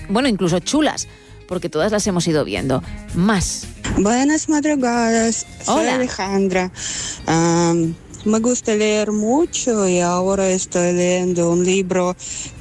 bueno, incluso chulas, porque todas las hemos ido viendo. Más. Buenas madrugadas, soy Hola. Alejandra. Me gusta leer mucho y ahora estoy leyendo un libro